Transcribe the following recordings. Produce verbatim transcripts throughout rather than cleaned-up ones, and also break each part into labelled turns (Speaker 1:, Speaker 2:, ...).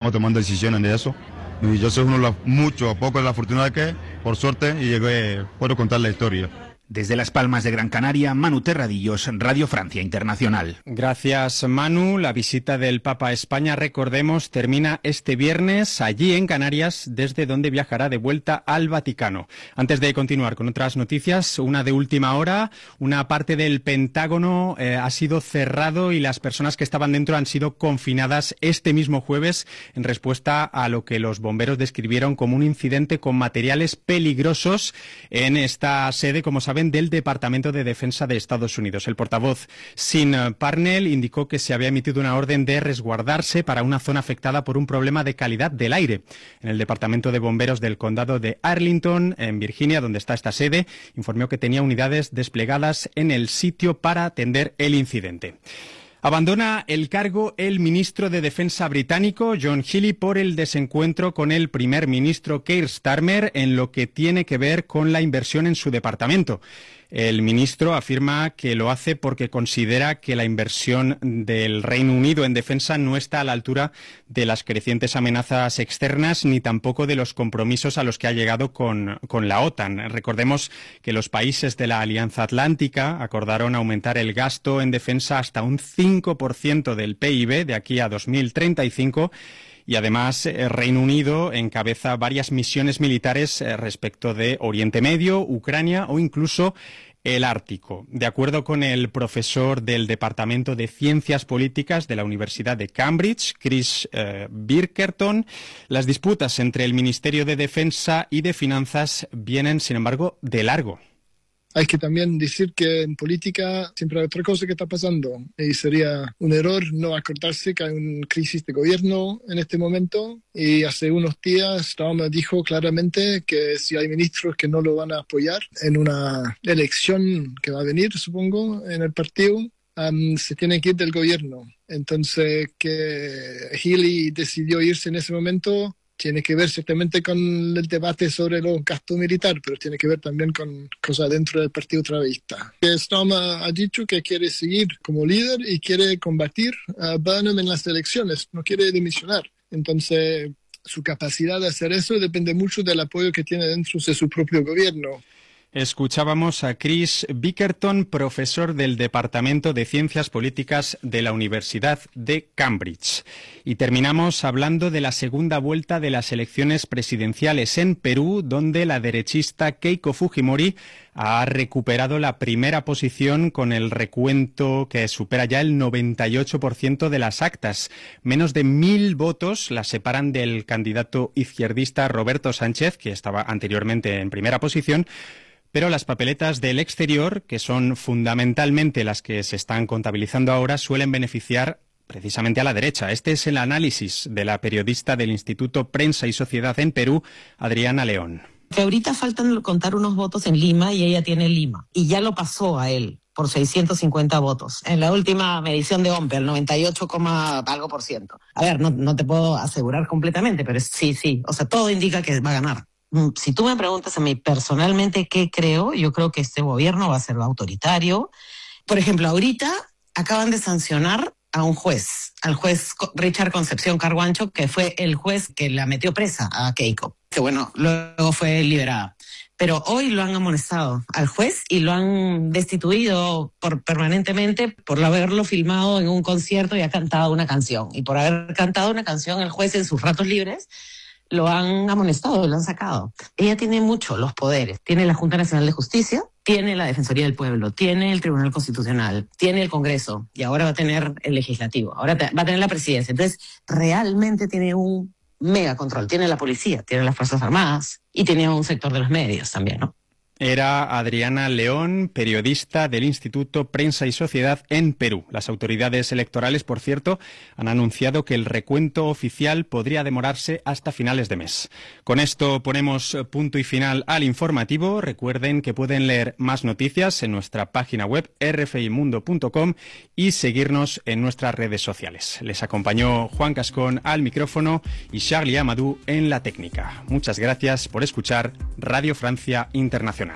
Speaker 1: estamos tomando decisiones de eso. Y yo soy uno de los muchos, pocos de la fortuna que, por suerte, y llegué, puedo contar la historia.
Speaker 2: Desde Las Palmas de Gran Canaria, Manu Terradillos, Radio Francia Internacional.
Speaker 3: Gracias, Manu. La visita del Papa a España, recordemos, termina este viernes allí en Canarias, desde donde viajará de vuelta al Vaticano. Antes de continuar con otras noticias, una de última hora, una parte del Pentágono eh, ha sido cerrado y las personas que estaban dentro han sido confinadas este mismo jueves en respuesta a lo que los bomberos describieron como un incidente con materiales peligrosos en esta sede, como saben, del Departamento de Defensa de Estados Unidos. El portavoz Sean Parnell indicó que se había emitido una orden de resguardarse para una zona afectada por un problema de calidad del aire. En el Departamento de Bomberos del Condado de Arlington, en Virginia, donde está esta sede, informó que tenía unidades desplegadas en el sitio para atender el incidente. Abandona el cargo el ministro de Defensa británico, John Healey, por el desencuentro con el primer ministro Keir Starmer en lo que tiene que ver con la inversión en su departamento. El ministro afirma que lo hace porque considera que la inversión del Reino Unido en defensa no está a la altura de las crecientes amenazas externas ni tampoco de los compromisos a los que ha llegado con, con la OTAN. Recordemos que los países de la Alianza Atlántica acordaron aumentar el gasto en defensa hasta un cinco por ciento del P I B de aquí a dos mil treinta y cinco. Y además, el Reino Unido encabeza varias misiones militares respecto de Oriente Medio, Ucrania o incluso el Ártico. De acuerdo con el profesor del Departamento de Ciencias Políticas de la Universidad de Cambridge, Chris eh, Bickerton, las disputas entre el Ministerio de Defensa y de Finanzas vienen, sin embargo, de largo.
Speaker 4: Hay que también decir que en política siempre hay otra cosa que está pasando y sería un error no acordarse que hay una crisis de gobierno en este momento y hace unos días Trump dijo claramente que si hay ministros que no lo van a apoyar en una elección que va a venir, supongo, en el partido, um, se tiene que ir del gobierno. Entonces que Healey decidió irse en ese momento tiene que ver ciertamente con el debate sobre los gastos militares, pero tiene que ver también con cosas dentro del Partido Traorista. Storm ha dicho que quiere seguir como líder y quiere combatir a Burnham en las elecciones, no quiere dimisionar. Entonces, su capacidad de hacer eso depende mucho del apoyo que tiene dentro de su propio gobierno.
Speaker 3: Escuchábamos a Chris Bickerton, profesor del Departamento de Ciencias Políticas de la Universidad de Cambridge. Y terminamos hablando de la segunda vuelta de las elecciones presidenciales en Perú, donde la derechista Keiko Fujimori ha recuperado la primera posición con el recuento que supera ya el noventa y ocho por ciento de las actas. Menos de mil votos la separan del candidato izquierdista Roberto Sánchez, que estaba anteriormente en primera posición. Pero las papeletas del exterior, que son fundamentalmente las que se están contabilizando ahora, suelen beneficiar precisamente a la derecha. Este es el análisis de la periodista del Instituto Prensa y Sociedad en Perú, Adriana León.
Speaker 5: Que ahorita faltan contar unos votos en Lima y ella tiene Lima. Y ya lo pasó a él por seiscientos cincuenta votos. En la última medición de OMPE, el noventa y ocho, algo por ciento. A ver, no, no te puedo asegurar completamente, pero sí, sí. O sea, todo indica que va a ganar. Si tú me preguntas a mí personalmente qué creo, yo creo que este gobierno va a ser autoritario. Por ejemplo, ahorita acaban de sancionar a un juez, al juez Richard Concepción Carguancho, que fue el juez que la metió presa a Keiko, que bueno, luego fue liberada. Pero hoy lo han amonestado al juez y lo han destituido por, permanentemente por haberlo filmado en un concierto y ha cantado una canción. Y por haber cantado una canción, el juez en sus ratos libres lo han amonestado, lo han sacado. Ella tiene mucho los poderes. Tiene la Junta Nacional de Justicia, tiene la Defensoría del Pueblo, tiene el Tribunal Constitucional, tiene el Congreso y ahora va a tener el Legislativo, ahora te, va a tener la Presidencia. Entonces, realmente tiene un mega control. Tiene la policía, tiene las Fuerzas Armadas y tiene un sector de los medios también, ¿no?
Speaker 3: Era Adriana León, periodista del Instituto Prensa y Sociedad en Perú. Las autoridades electorales, por cierto, han anunciado que el recuento oficial podría demorarse hasta finales de mes. Con esto ponemos punto y final al informativo. Recuerden que pueden leer más noticias en nuestra página web erre efe i mundo punto com y seguirnos en nuestras redes sociales. Les acompañó Juan Cascón al micrófono y Charlie Amadou en la técnica. Muchas gracias por escuchar Radio Francia Internacional.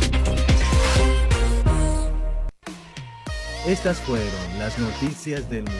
Speaker 6: Estas fueron las noticias del mundo.